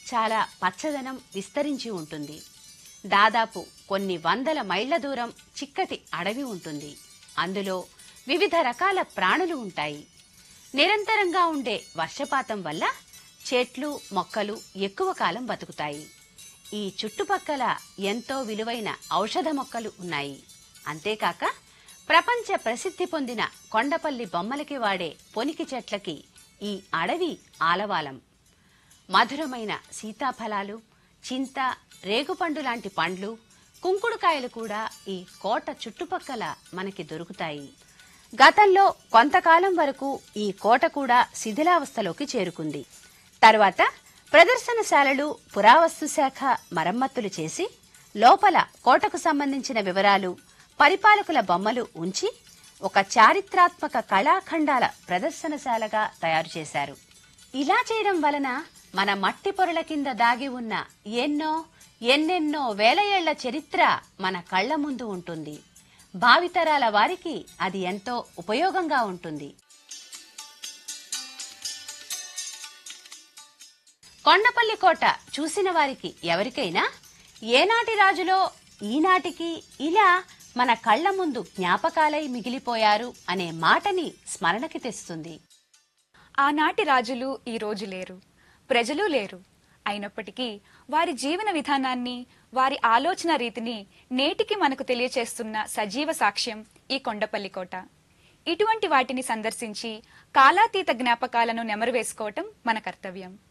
చాలా పచ్చదనం విస్తరించి ఉంటుంది. దాదాపు కొన్ని వందల మైళ్ల దూరం చిక్కటి అడవి ఉంటుంది. అందులో వివిధ రకాల ప్రాణులు ఉంటాయి. నిరంతరంగా ఉండే వర్షపాతం వల్ల చెట్లు మొక్కలు ఎక్కువ కాలం బతుకుతాయి. ఈ చుట్టుపక్కల ఎంతో విలువైన ఔషధ మొక్కలు ఉన్నాయి. అంతేకాక ప్రపంచ ప్రసిద్ధి పొందిన కొండపల్లి బొమ్మలకి వాడే పొనికి చెట్లకి ఈ అడవి ఆలవాలం. మధురమైన సీతాఫలాలు, చింత, రేగుపండు లాంటి పండ్లు, కుంకుడుకాయలు కూడా ఈ కోట చుట్టుపక్కల మనకి దొరుకుతాయి. గతంలో కొంతకాలం వరకు ఈ కోట కూడా శిథిలావస్థలోకి చేరుకుంది. తర్వాత ప్రదర్శనశాలలు, పురావస్తు శాఖ మరమ్మతులు చేసి లోపల కోటకు సంబంధించిన వివరాలు, పరిపాలకుల బొమ్మలు ఉంచి ఒక చారిత్రాత్మక కళాఖండాల ప్రదర్శనశాలగా తయారు చేశారు. ఇలా చేయడం వలన మన మట్టి పొరల కింద దాగి ఉన్న ఎన్నెన్నో వేల ఏళ్ల చరిత్ర మన కళ్ల ముందు ఉంటుంది. భావితరాల వారికి అది ఎంతో ఉపయోగంగా ఉంటుంది. కొండపల్లి కోట చూసిన వారికి ఎవరికైనా ఏనాటి రాజులో ఈనాటికి ఇలా మన కళ్ల ముందు జ్ఞాపకాలై మిగిలిపోయారు అనే మాటని స్మరణకి తెస్తుంది. ఆనాటి రాజులు ఈ రోజు లేరు, ప్రజలు లేరు. అయినప్పటికీ వారి జీవన విధానాన్ని, వారి ఆలోచన రీతిని నేటికి మనకు తెలియచేస్తున్న సజీవ సాక్ష్యం ఈ కొండపల్లి కోట. ఇటువంటి వాటిని సందర్శించి కాలాతీత జ్ఞాపకాలను నెమరు వేసుకోవటం మన కర్తవ్యం.